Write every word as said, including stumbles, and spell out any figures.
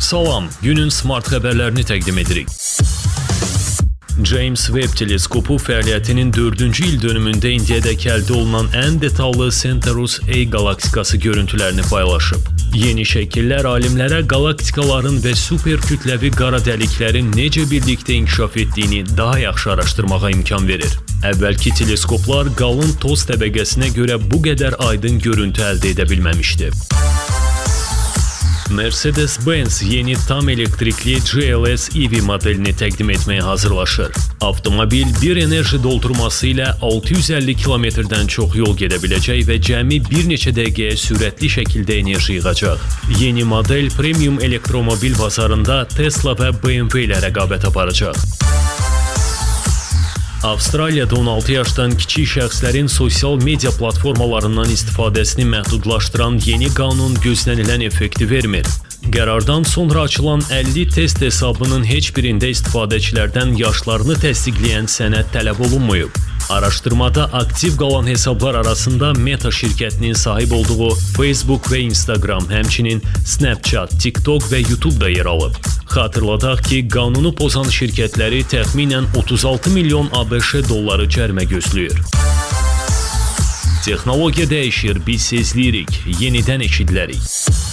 Salam, günün smart xəbərlərini təqdim edirik. James Webb teleskopu fəaliyyətinin dördüncü il dönümündə indiyədək əldə olunan ən detallı Centaurus A qalaktikası görüntülərini paylaşıb. Yeni şəkillər alimlərə qalaktikaların və super kütləvi qara dəliklərin necə birlikdə inkişaf etdiyini daha yaxşı araşdırmağa imkan verir. Əvvəlki teleskoplar qalın toz təbəqəsinə görə bu qədər aydın görüntü əldə edə bilməmişdi. Mercedes-Benz yeni tam elektrikli G L S E V modelini təqdim etməyə hazırlaşır. Avtomobil bir enerji doldurması ilə altı yüz əlli kilometrdən çox yol gedə biləcək və cəmi bir neçə dəqiqəyə sürətli şəkildə enerji yığacaq. Yeni model premium elektromobil bazarında Tesla və B M W ilə rəqabət aparacaq. Avstraliyada on altı yaşdan kiçik şəxslərin sosial media platformalarından istifadəsini məhdudlaşdıran yeni qanun gözlənilən effekti vermir. Qərardan sonra açılan əlli test hesabının heç birində istifadəçilərdən yaşlarını təsdiqləyən sənəd tələb olunmayıb. Araşdırmada aktiv qalan hesablar arasında Meta şirkətinin sahib olduğu Facebook və Instagram, həmçinin Snapchat, TikTok və YouTube da yer alıb. Xatırladaq ki, qanunu pozan şirkətləri təxminən otuz altı milyon ABŞ dolları cərimə gözləyir. Texnologiya dəyişir, biz sezləyirik, yenidən eşidilərik.